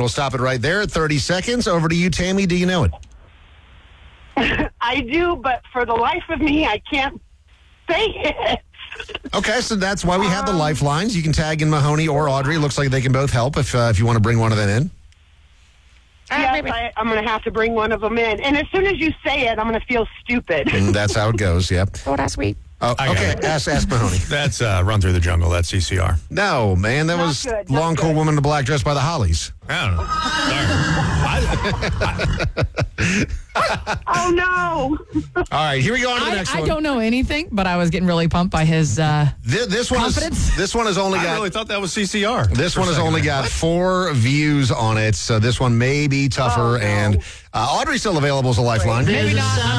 stop it right there. 30 seconds. Over to you, Tammy. Do you know it? I do, but for the life of me, I can't say it. Okay, so that's why we have the lifelines. You can tag in Mahoney or Audrey. Looks like they can both help if you want to bring one of them in. Yes, I'm going to have to bring one of them in. And as soon as you say it, I'm going to feel stupid. That's how it goes, yep. Oh, that's sweet. Oh, okay, ask Mahoney. That's Run Through the Jungle. That's CCR. No, man, that was good, not Long Cool good. Woman in the Black Dress by the Hollies. I don't know. Oh, no. All right, here we go on to the next I one. don't know anything, but I was getting really pumped by his This one confidence. this one has only I got really thought that was CCR. this one has only got 4 views on it, so this one may be tougher. Oh, no. And Audrey's still available as a lifeline. Maybe not.